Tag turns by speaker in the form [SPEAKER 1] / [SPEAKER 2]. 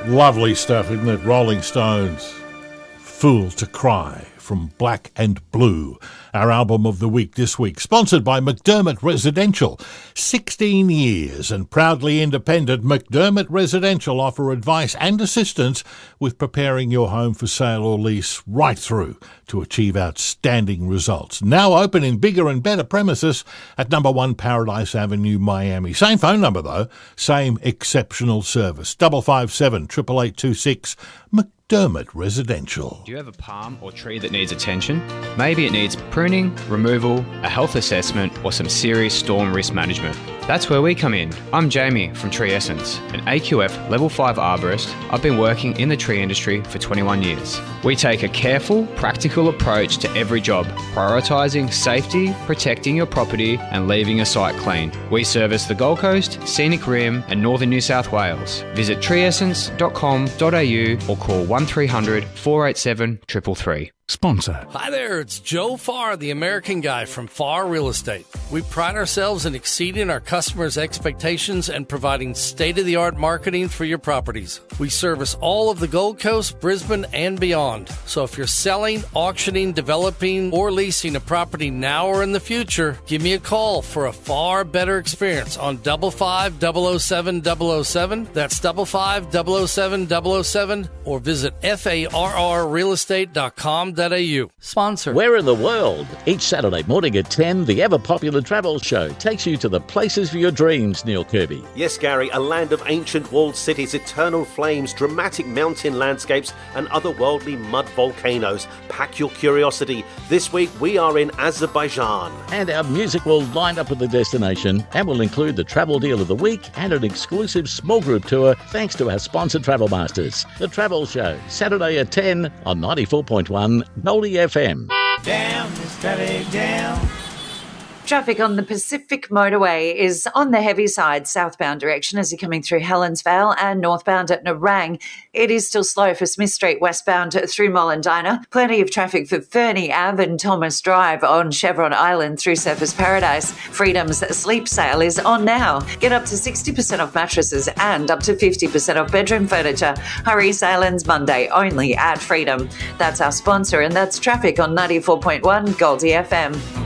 [SPEAKER 1] Lovely stuff, isn't it? Rolling Stones. Fool to Cry from Black and Blue, our album of the week this week, sponsored by McDermott Residential. 16 years and proudly independent, McDermott Residential offer advice and assistance with preparing your home for sale or lease right through to achieve outstanding results. Now open in bigger and better premises at number 1 Paradise Avenue, Miami. Same phone number though, same exceptional service. 557 8826 McDermott Residential.
[SPEAKER 2] Do you have a palm or tree that needs attention? Maybe it needs pruning, removal, a health assessment, or some serious storm risk management. That's where we come in. I'm Jamie from Tree Essence, an AQF Level 5 arborist. I've been working in the tree industry for 21 years. We take a careful, practical approach to every job, prioritising safety, protecting your property, and leaving a site clean. We service the Gold Coast, Scenic Rim, and Northern New South Wales. Visit treeessence.com.au or call 1300 487 333.
[SPEAKER 3] Sponsor.
[SPEAKER 4] Hi there, it's Joe Farr, the American Guy from Farr Real Estate. We pride ourselves in exceeding our customers' expectations and providing state-of-the-art marketing for your properties. We service all of the Gold Coast, Brisbane, and beyond. So if you're selling, auctioning, developing, or leasing a property now or in the future, give me a call for a far better experience on 55007 That's 55007 or visit farrrealestate.com.
[SPEAKER 5] Sponsor.
[SPEAKER 6] Where in the world? Each Saturday morning at 10, the ever-popular travel show takes you to the places for your dreams, Neil Kirby.
[SPEAKER 7] Yes, Gary, a land of ancient walled cities, eternal flames, dramatic mountain landscapes, and otherworldly mud volcanoes. Pack your curiosity. This week we are in Azerbaijan.
[SPEAKER 6] And our music will line up with the destination and will include the travel deal of the week and an exclusive small group tour thanks to our sponsored Travel Masters. The Travel Show, Saturday at 10 on 94.1 Noldy FM.
[SPEAKER 8] Down this traffic jam.
[SPEAKER 9] Traffic on the Pacific Motorway is on the heavy side, southbound direction as you're coming through Helensvale and northbound at Nerang. It is still slow for Smith Street westbound through Mollendina. Plenty of traffic for Fernie Ave and Thomas Drive on Chevron Island through Surfers Paradise. Freedom's sleep sale is on now. Get up to 60% off mattresses and up to 50% off bedroom furniture. Hurry, sale ends Monday only at Freedom. That's our sponsor, and that's traffic on 94.1 Goldie FM.